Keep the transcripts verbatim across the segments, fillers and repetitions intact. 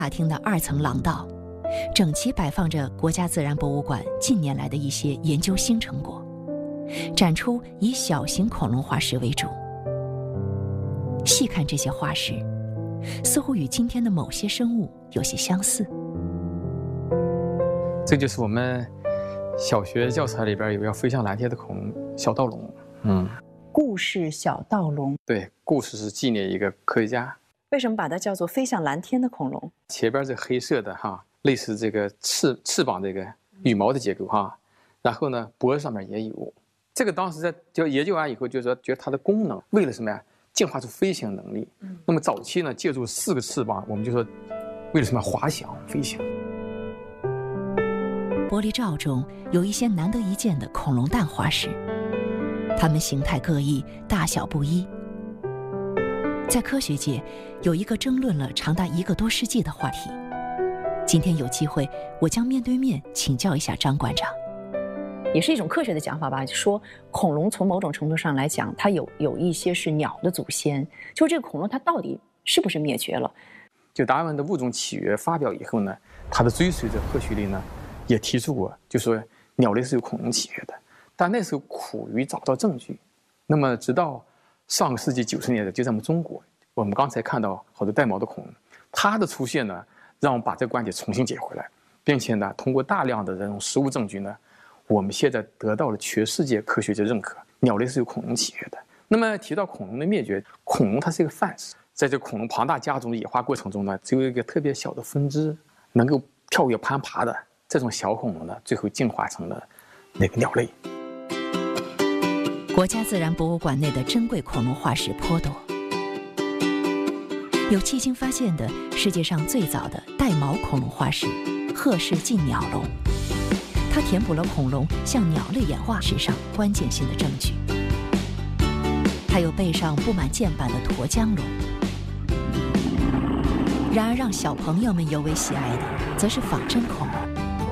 大厅的二层廊道，整齐摆放着国家自然博物馆近年来的一些研究新成果，展出以小型恐龙化石为主。细看这些化石，似乎与今天的某些生物有些相似。 这就是我们小学教材里边有要飞向蓝天的恐龙小盗龙。嗯， 故事小盗龙。 对，故事是纪念一个科学家。 为什么把它叫做飞向蓝天的恐龙？ 前边这黑色的哈，类似这个翅翅膀这个羽毛的结构哈，然后呢脖子上面也有。这个当时在就研究完以后，就说觉得它的功能为了什么呀？进化出飞行能力。嗯，那么早期呢，借助四个翅膀，我们就说为了什么滑翔飞行。 玻璃罩中有一些难得一见的恐龙蛋化石，它们形态各异，大小不一。在科学界有一个争论了长达一个多世纪的话题。今天有机会，我将面对面请教一下张馆长。 也是一种科学的讲法吧，就说恐龙从某种程度上来讲，它有有一些是鸟的祖先。就这个恐龙，它到底是不是灭绝了？ 就达尔文的物种起源发表以后呢，他的追随者赫胥黎呢也提出过，就说鸟类是由恐龙起源的，但那时候苦于找到证据。那么直到上个世纪九十年代，就在我们中国，我们刚才看到好多带毛的恐龙，它的出现呢，让我们把这个观点重新解回来，并且呢，通过大量的这种实物证据呢，我们现在得到了全世界科学界认可，鸟类是由恐龙起源的。那么提到恐龙的灭绝，恐龙它是一个范式，在这恐龙庞大家族的演化过程中呢，只有一个特别小的分支能够跳跃攀爬的这种小恐龙呢，最后进化成了那个鸟类。 国家自然博物馆内的珍贵恐龙化石颇多，有迄今发现的世界上最早的带毛恐龙化石赫氏近鸟龙，它填补了恐龙向鸟类演化史上关键性的证据。还有背上布满箭板的驼江龙。然而让小朋友们尤为喜爱的则是仿真恐龙。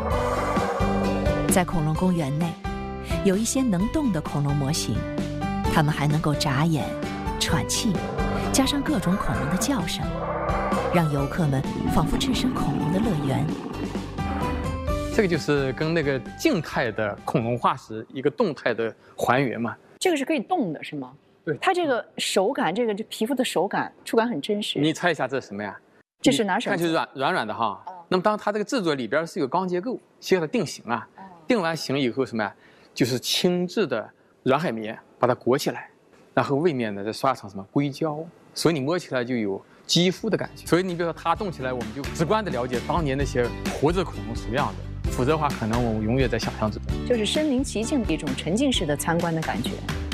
在恐龙公园内有一些能动的恐龙模型，它们还能够眨眼、喘气，加上各种恐龙的叫声，让游客们仿佛置身恐龙的乐园。 这个就是跟那个静态的恐龙化石一个动态的还原嘛。 这个是可以动的，是吗？ 对， 它这个手感，这个这皮肤的手感、触感很真实。 你猜一下这是什么呀？ 这是拿什么？ 看就是软软软的哈。哦、那么当它这个制作里边是有钢结构，需要它定型啊。哦、定完型以后什么呀？就是轻质的软海绵把它裹起来，然后背面呢再刷上什么硅胶，所以你摸起来就有肌肤的感觉。所以你比如说它动起来，我们就直观的了解当年那些活着恐龙什么样子。否则的话，可能我们永远在想象之中， 就是身临其境的一种沉浸式的参观的感觉。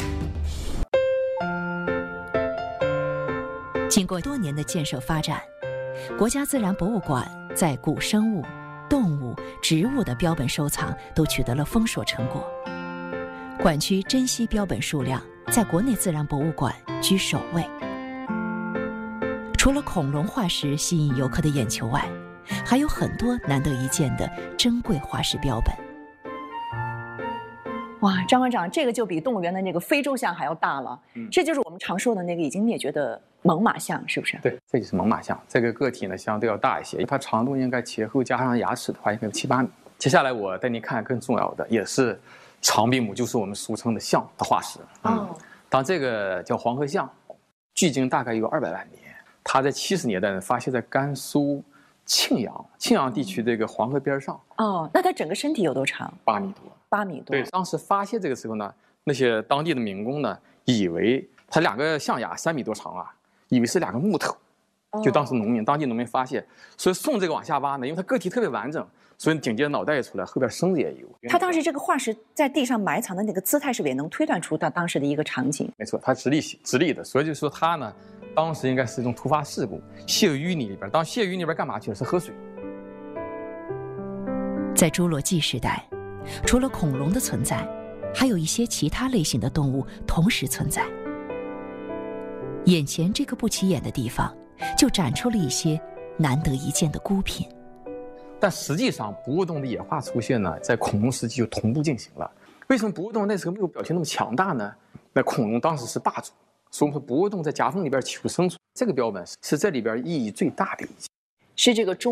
经过多年的建设发展，国家自然博物馆在古生物、动物、植物的标本收藏都取得了丰硕成果。馆区珍稀标本数量在国内自然博物馆居首位。除了恐龙化石吸引游客的眼球外，还有很多难得一见的珍贵化石标本。 哇，张馆长，这个就比动物园的那个非洲象还要大了。嗯，这就是我们常说的那个已经灭绝的猛犸象，是不是？ 对，这就是猛犸象。这个个体呢相对要大一些，它长度应该前后加上牙齿的话，应该有七八米。接下来我带您看更重要的，也是长臂目，就是我们俗称的象的化石。嗯，哦、当这个叫黄河象，距今大概有二百万年。它在七十年代呢发现在甘肃庆阳，庆阳地区这个黄河边上。 哦，那它整个身体有多长？ 八米多。 八米多。 对，当时发现这个时候呢，那些当地的民工呢，以为它两个象牙三米多长啊，以为是两个木头。就当时农民，当地农民发现，所以送这个往下挖呢，因为它个体特别完整，所以紧接着脑袋也出来，后边身子也有。 他当时这个化石在地上埋藏的那个姿态，是不是也能推断出他当时的一个场景？ 没错，它直立直立的，所以就说它呢。当时应该是一种突发事故，泄淤泥里边。当泄淤里边干嘛去了？是喝水。 在侏罗纪时代，除了恐龙的存在，还有一些其他类型的动物同时存在。眼前这个不起眼的地方，就展出了一些难得一见的孤品。 但实际上，哺乳动物的演化出现呢，在恐龙时期就同步进行了。为什么哺乳动物那时候没有表现那么强大呢？那恐龙当时是霸主。所以我们说哺乳动物在夹缝里边求生存，这个标本是这里边意义最大的一件， 是这个中